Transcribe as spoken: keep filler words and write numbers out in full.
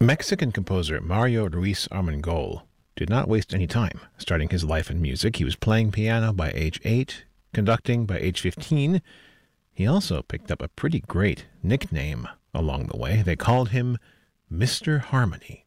Mexican composer Mario Ruiz Armengol did not waste any time starting his life in music. He was playing piano by age eight, conducting by age fifteen. He also picked up a pretty great nickname along the way. They called him Mister Harmony.